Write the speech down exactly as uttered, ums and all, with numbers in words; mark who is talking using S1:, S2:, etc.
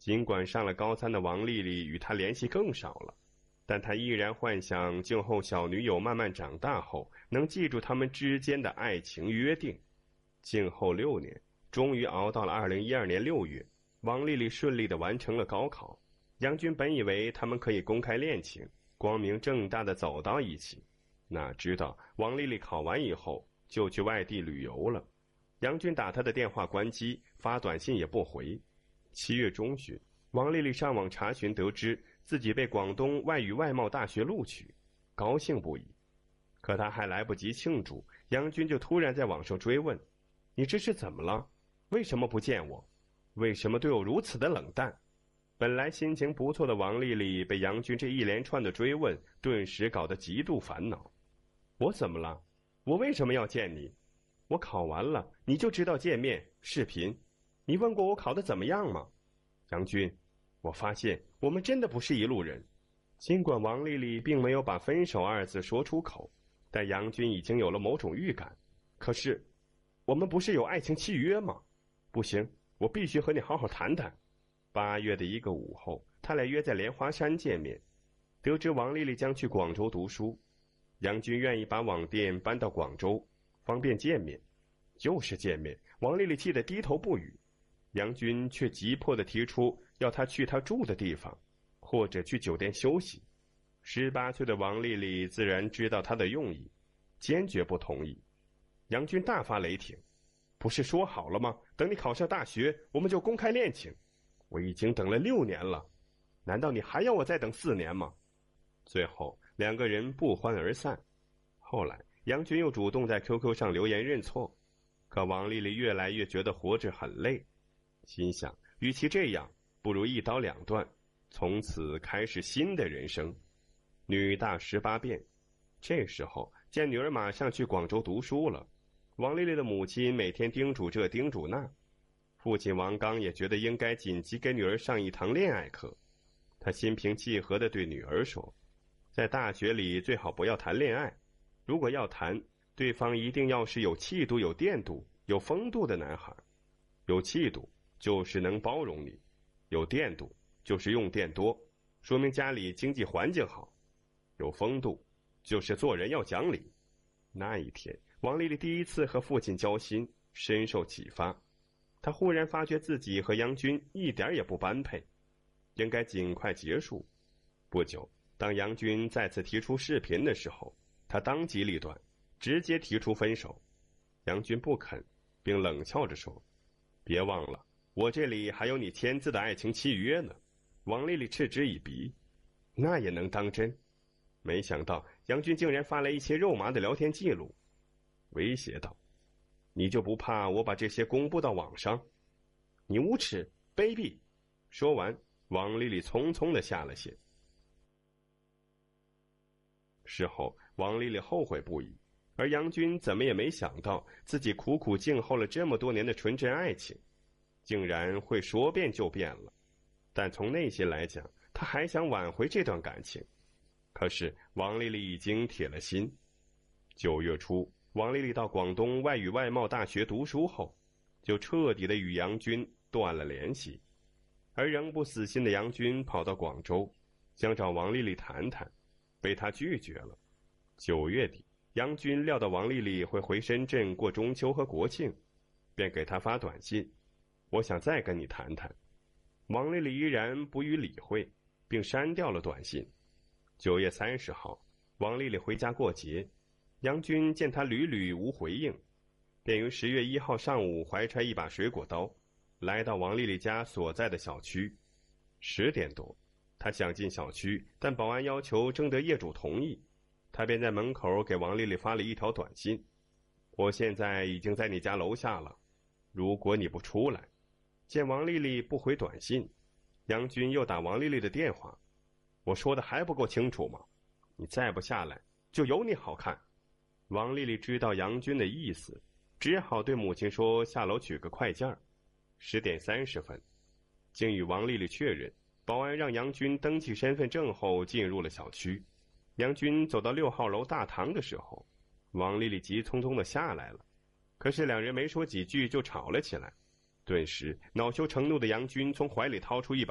S1: 尽管上了高三的王丽丽与他联系更少了，但他依然幻想静候小女友慢慢长大后能记住他们之间的爱情约定。静候六年，终于熬到了二零一二年六月，王丽丽顺利地完成了高考。杨军本以为他们可以公开恋情，光明正大地走到一起，哪知道王丽丽考完以后就去外地旅游了。杨军打她的电话关机，发短信也不回。七月中旬，王丽丽上网查询，得知自己被广东外语外贸大学录取，高兴不已。可她还来不及庆祝，杨军就突然在网上追问：你这是怎么了？为什么不见我？为什么对我如此的冷淡？本来心情不错的王丽丽被杨军这一连串的追问顿时搞得极度烦恼。我怎么了？我为什么要见你？我考完了你就知道见面视频，你问过我考得怎么样吗？杨军，我发现我们真的不是一路人。尽管王丽丽并没有把分手二字说出口，但杨军已经有了某种预感。可是我们不是有爱情契约吗？不行，我必须和你好好谈谈。八月的一个午后，他俩约在莲花山见面。得知王丽丽将去广州读书，杨军愿意把网店搬到广州，方便见面。就是见面，王丽丽气得低头不语。杨军却急迫地提出要她去他住的地方，或者去酒店休息。十八岁的王丽丽自然知道他的用意，坚决不同意。杨军大发雷霆：不是说好了吗？等你考上大学，我们就公开恋情。我已经等了六年了，难道你还要我再等四年吗？最后两个人不欢而散。后来杨军又主动在 Q Q 上留言认错，可王丽丽越来越觉得活着很累，心想与其这样，不如一刀两断，从此开始新的人生。女大十八变。这时候见女儿马上去广州读书了，王丽丽的母亲每天叮嘱这叮嘱那，父亲王刚也觉得应该紧急给女儿上一堂恋爱课。他心平气和地对女儿说，在大学里最好不要谈恋爱，如果要谈，对方一定要是有气度、有电度、有风度的男孩。有气度就是能包容你，有电度就是用电多，说明家里经济环境好，有风度就是做人要讲理。那一天，王丽丽第一次和父亲交心，深受启发。她忽然发觉自己和杨军一点也不般配，应该尽快结束。不久，当杨军再次提出视频的时候，她当机立断，直接提出分手。杨军不肯，并冷笑着说，别忘了，我这里还有你签字的爱情契约呢。王丽丽嗤之以鼻，那也能当真？没想到杨军竟然发来一些肉麻的聊天记录，威胁道，你就不怕我把这些公布到网上？你无耻卑鄙！说完，王丽丽匆匆地下了线。事后王丽丽后悔不已，而杨军怎么也没想到自己苦苦静候了这么多年的纯真爱情竟然会说变就变了。但从内心来讲，他还想挽回这段感情。可是王丽丽已经铁了心。九月初，王丽丽到广东外语外贸大学读书后，就彻底的与杨军断了联系。而仍不死心的杨军跑到广州，想找王丽丽谈谈，被他拒绝了。九月底，杨军料到王丽丽会回深圳过中秋和国庆，便给她发短信，我想再跟你谈谈。王丽丽依然不予理会，并删掉了短信。九月三十号，王丽丽回家过节，杨军见她屡屡无回应，便于十月一号上午怀揣一把水果刀，来到王丽丽家所在的小区。十点多，他想进小区，但保安要求征得业主同意，他便在门口给王丽丽发了一条短信，我现在已经在你家楼下了，如果你不出来。见王丽丽不回短信，杨军又打王丽丽的电话，我说的还不够清楚吗？你再不下来，就有你好看。王丽丽知道杨军的意思，只好对母亲说下楼取个快件。十点三十分，经与王丽丽确认，保安让杨军登记身份证后进入了小区。杨军走到六号楼大堂的时候，王丽丽急匆匆地下来了，可是两人没说几句就吵了起来。顿时恼羞成怒的杨军从怀里掏出一把